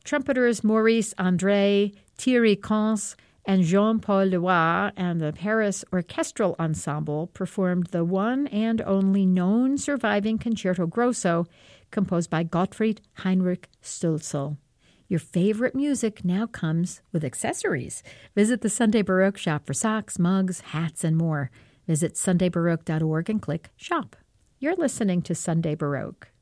trumpeters Maurice André, Thierry Cons, and Jean-Paul Leroy and the Paris Orchestral Ensemble performed the one and only known surviving Concerto Grosso composed by Gottfried Heinrich Stölzl. Your favorite music now comes with accessories. Visit the Sunday Baroque shop for socks, mugs, hats, and more. Visit sundaybaroque.org and click Shop. You're listening to Sunday Baroque.